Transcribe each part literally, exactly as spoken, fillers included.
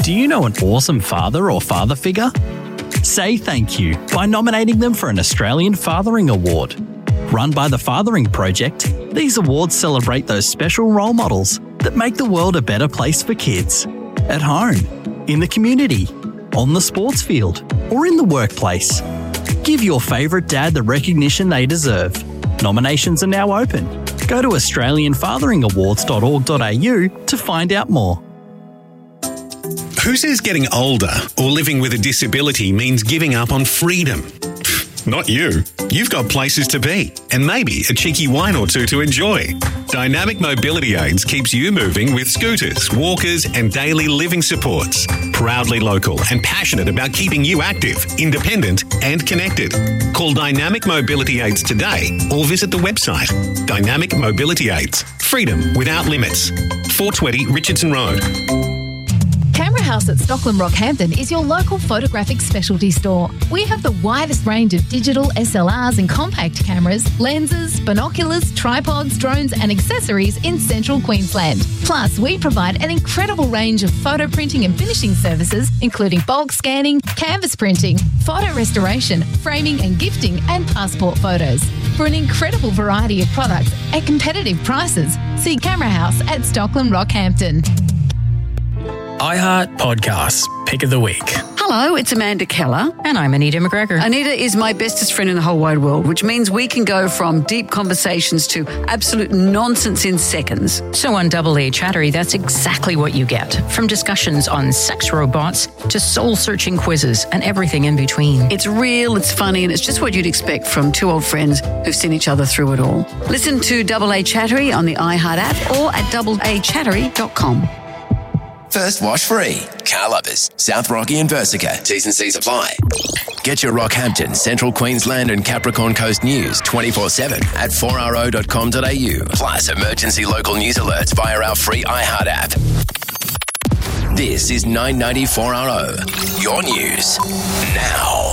Do you know an awesome father or father figure? Say thank you by nominating them for an Australian Fathering Award. Run by the Fathering Project, these awards celebrate those special role models that make the world a better place for kids. At home, in the community, on the sports field, or in the workplace. Give your favourite dad the recognition they deserve. Nominations are now open. Go to australian fathering awards dot org dot a u to find out more. Who says getting older or living with a disability means giving up on freedom? Not you. You've got places to be and maybe a cheeky wine or two to enjoy. Dynamic Mobility Aids keeps you moving with scooters, walkers and daily living supports. Proudly local and passionate about keeping you active, independent and connected. Call Dynamic Mobility Aids today or visit the website. Dynamic Mobility Aids. Freedom without limits. four twenty Richardson Road. Camera House at Stockland Rockhampton is your local photographic specialty store. We have the widest range of digital S L Rs and compact cameras, lenses, binoculars, tripods, drones and accessories in central Queensland. Plus, we provide an incredible range of photo printing and finishing services, including bulk scanning, canvas printing, photo restoration, framing and gifting, and passport photos. For an incredible variety of products at competitive prices, see Camera House at Stockland Rockhampton. iHeart Podcasts, Pick of the Week. Hello, it's Amanda Keller. And I'm Anita McGregor. Anita is my bestest friend in the whole wide world, which means we can go from deep conversations to absolute nonsense in seconds. So on Double A Chattery, that's exactly what you get. From discussions on sex robots to soul-searching quizzes and everything in between. It's real, it's funny, and it's just what you'd expect from two old friends who've seen each other through it all. Listen to Double A Chattery on the iHeart app or at double a chattery dot com. First wash free. Car Lovers, South Rocky and Versica. T's and C's apply. Get your Rockhampton, Central Queensland and Capricorn Coast news twenty-four seven at four r o dot com dot a u. Plus emergency local news alerts via our free iHeart app. This is nine ninety four R O. Your news now.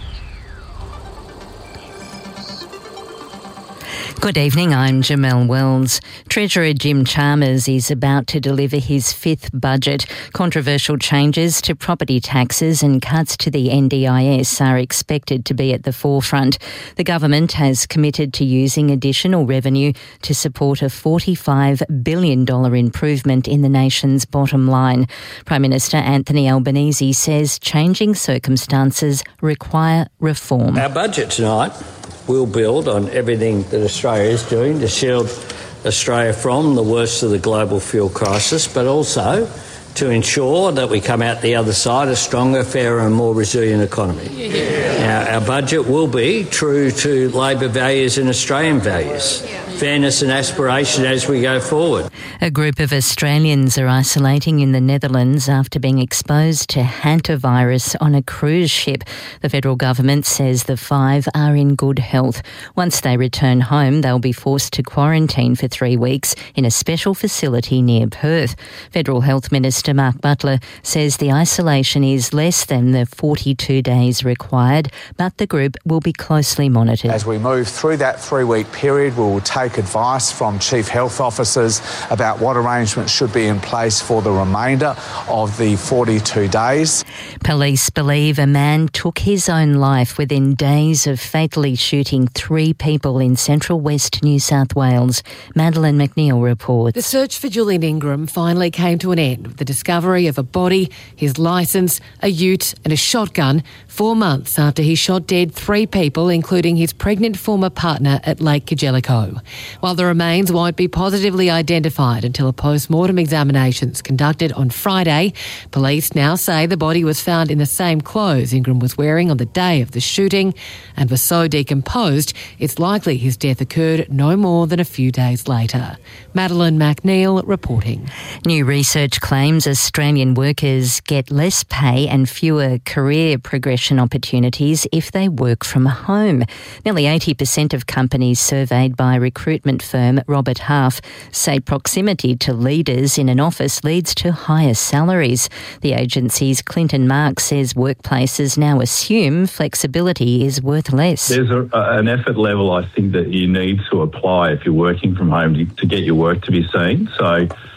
Good evening, I'm Jamelle Wells. Treasurer Jim Chalmers is about to deliver his fifth budget. Controversial changes to property taxes and cuts to the N D I S are expected to be at the forefront. The government has committed to using additional revenue to support a forty-five billion dollars improvement in the nation's bottom line. Prime Minister Anthony Albanese says changing circumstances require reform. Our budget tonight will build on everything that Australia is doing to shield Australia from the worst of the global fuel crisis, but also to ensure that we come out the other side a stronger, fairer and more resilient economy. Yeah. Our, our budget will be true to Labor values and Australian values. Yeah. Fairness and aspiration as we go forward. A group of Australians are isolating in the Netherlands after being exposed to hantavirus on a cruise ship. The federal government says the five are in good health. Once they return home, they'll be forced to quarantine for three weeks in a special facility near Perth. Federal Health Minister Mark Butler says the isolation is less than the forty-two days required, but the group will be closely monitored. As we move through that three-week period, we will take advice from chief health officers about what arrangements should be in place for the remainder of the forty-two days. Police believe a man took his own life within days of fatally shooting three people in central west New South Wales. Madeleine McNeil reports. The search for Julian Ingram finally came to an end with the discovery of a body, his licence, a ute and a shotgun four months after he shot dead three people, including his pregnant former partner at Lake Kajelico. While the remains won't be positively identified until a post-mortem examination is conducted on Friday, police now say the body was found in the same clothes Ingram was wearing on the day of the shooting and was so decomposed it's likely his death occurred no more than a few days later. Madeleine McNeil reporting. New research claims Australian workers get less pay and fewer career progression opportunities if they work from home. Nearly eighty percent of companies surveyed by recruitment firm Robert Half say proximity to leaders in an office leads to higher salaries. The agency's Clinton Marks says workplaces now assume flexibility is worth less. There's a, an effort level I think that you need to apply if you're working from home to, to get your work to be seen. So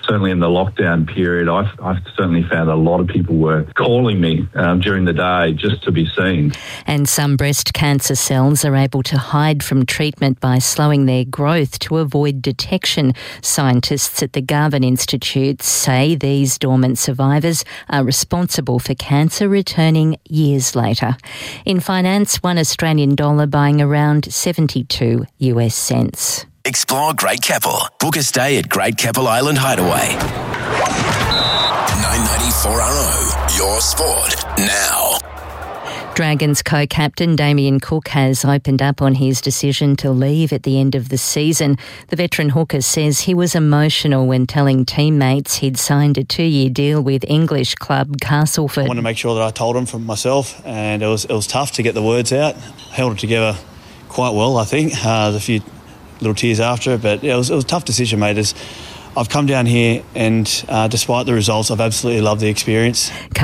certainly in the lockdown period, I've, I've certainly found a lot of people were calling me um, during the day just to be seen. And some breast cancer cells are able to hide from treatment by slowing their growth to avoid detection. Scientists at the Garvan Institute say these dormant survivors are responsible for cancer returning years later. In finance, one Australian dollar buying around seventy-two US cents. Explore Great Keppel. Book a stay at Great Keppel Island Hideaway. nine ninety-four R O, your sport now. Dragons co-captain Damien Cook has opened up on his decision to leave at the end of the season. The veteran hooker says he was emotional when telling teammates he'd signed a two-year deal with English club Castleford. I wanted to make sure that I told him for myself, and it was it was tough to get the words out. Held it together quite well, I think. Uh, there's a few little tears after it, but it was, it was a tough decision, mate. As I've come down here and uh, despite the results, I've absolutely loved the experience.